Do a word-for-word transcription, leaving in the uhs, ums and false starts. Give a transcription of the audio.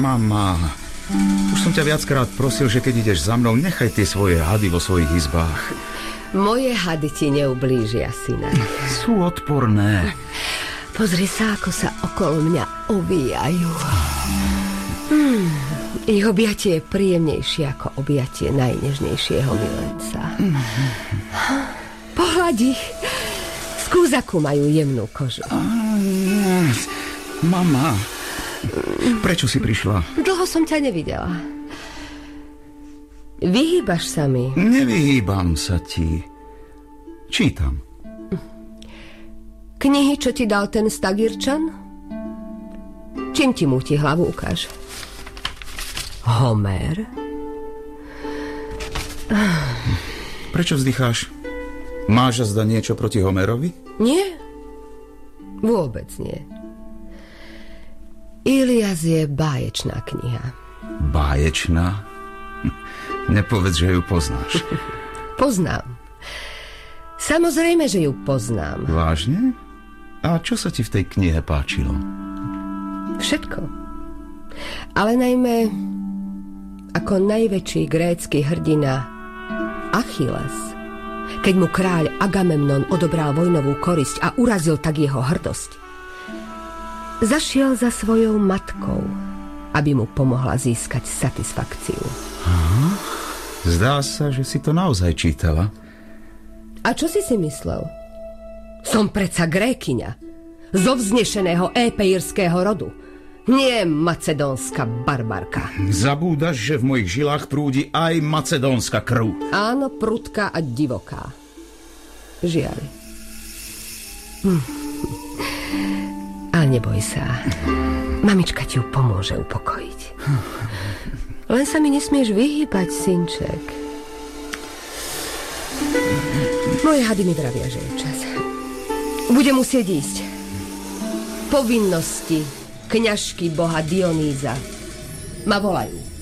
Mama, už som ťa viackrát prosil, že keď ideš za mnou, nechaj tie svoje hady vo svojich izbách. Moje hady ti neublížia, syna. Sú odporné. Pozri sa, ako sa okolo mňa ovíjajú. Hmm, ich objatie je príjemnejšie ako objatie najnežnejšieho milenca. Pohľad ich. Z kúzaku majú jemnú kožu. Mama, prečo si prišla? Dlho som ťa nevidela. Vyhýbaš sa mi. Nevyhýbam sa ti. Čítam. Knihy, čo ti dal ten Stagirčan? Čím ti múti hlavu, ukáž. Homer? Prečo vzdycháš? Máš zda niečo proti Homerovi? Nie. Vôbec nie. Ilias je báječná kniha. Báječná? Nepovedz, že ju poznáš. Poznám. Samozrejme, že ju poznám. Vážne? A čo sa ti v tej knihe páčilo? Všetko. Ale najmä ako najväčší grécky hrdina Achilles, keď mu kráľ Agamemnon odobral vojnovú korisť a urazil tak jeho hrdosť, zašiel za svojou matkou, aby mu pomohla získať satisfakciu. Aha. Zdá sa, že si to naozaj čítala. A čo si si myslel? Som predsa Grékyňa, zo vznešeného épeirského rodu. Nie macedónska barbarka. Zabúdaš, že v mojich žilách prúdi aj macedónska krv. Áno, prudká a divoká. Žiaľ. Hm. Ale neboj sa. Mamička ti ju pomôže upokojiť. Len sa mi nesmieš vyhýbať, synček. Moje hady mi vravia, že je čas. Budem musieť ísť. Povinnosti kňažky boha Dionýza ma volajú.